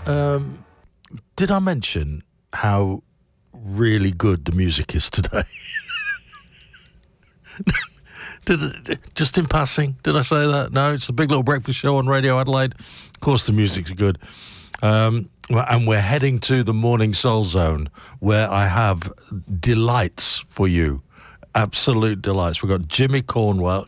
Did I mention how really good the music is today? Just in passing, did I say that? No, it's the Big Little Breakfast Show on Radio Adelaide. Of course, the music's good. And we're heading to the Morning Soul Zone, where I have delights for you. Absolute delights. We've got Jimmy Conwell,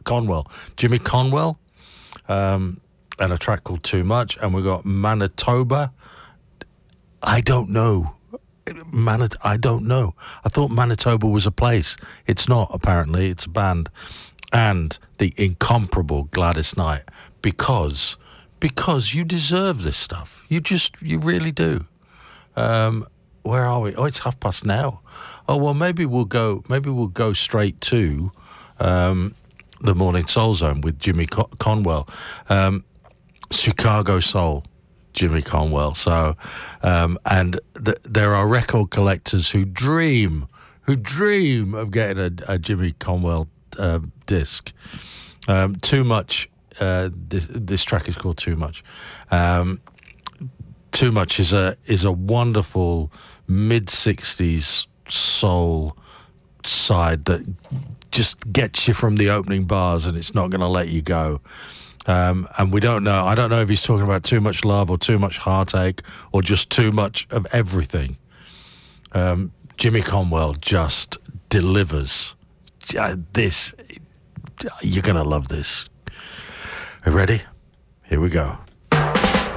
and a track called Too Much. And we've got Manitoba. I don't know. I don't know. I thought Manitoba was a place. It's not, apparently. It's a band. And the incomparable Gladys Knight. Because you deserve this stuff. You really do. Where are we? Oh, it's past now. Oh, well, maybe we'll go straight to the Morning Soul Zone with Jimmy Conwell. Chicago Soul, Jimmy Conwell. So, and there are record collectors who dream of getting a Jimmy Conwell disc. Too Much. This track is called Too Much. Too Much is a wonderful mid-60s soul side that just gets you from the opening bars, and it's not going to let you go. And we don't know. I don't know if he's talking about too much love or too much heartache or just too much of everything. Jimmy Conwell just delivers. This, you're going to love this. Are you ready? Here we go.